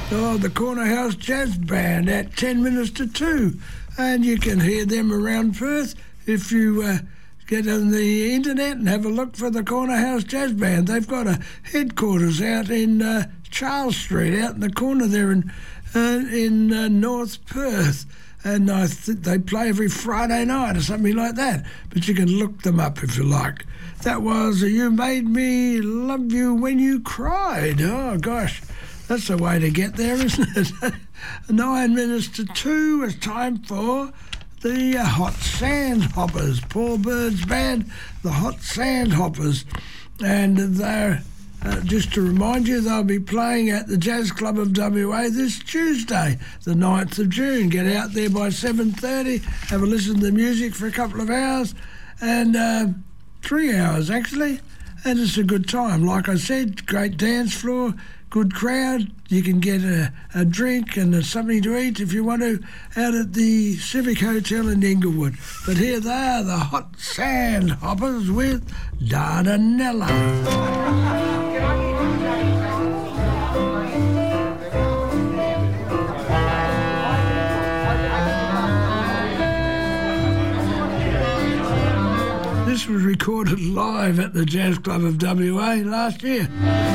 Oh, the Corner House Jazz Band at 10 minutes to 2. And you can hear them around Perth if you get on the internet and have a look for the Corner House Jazz Band. They've got a headquarters out in Charles Street, out in the corner there in North Perth. And I think they play every Friday night or something like that. But you can look them up if you like. That was You Made Me Love You When You Cried. Oh, gosh. That's the way to get there, isn't it? 9 minutes to 2 is time for the Hot Sandhoppers. Paul Bird's band, the Hot Sandhoppers. And they're, just to remind you, they'll be playing at the Jazz Club of WA this Tuesday, the 9th of June. Get out there by 7:30, have a listen to the music for a couple of hours, and 3 hours actually, and it's a good time. Like I said, great dance floor, good crowd. You can get a drink and something to eat if you want to out at the Civic Hotel in Inglewood. But here they are, the Hot Sandhoppers with Dardanella. This was recorded live at the Jazz Club of WA last year.